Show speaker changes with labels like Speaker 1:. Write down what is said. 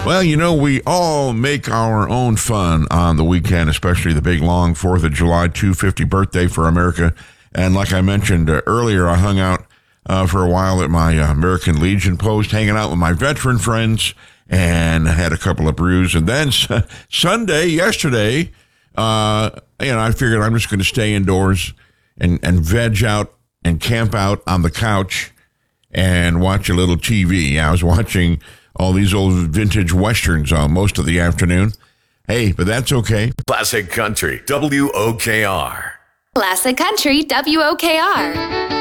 Speaker 1: Well, we all make our own fun on the weekend, especially the big, long 4th of July, 250 birthday for America. And like I mentioned earlier, I hung out for a while at my American Legion post, hanging out with my veteran friends, and had a couple of brews. And then yesterday, I figured I'm just going to stay indoors and veg out and camp out on the couch and watch a little TV. I was watching all these old vintage westerns most of the afternoon. Hey, but that's okay.
Speaker 2: Classic Country, WOKR.
Speaker 3: Classic Country, WOKR.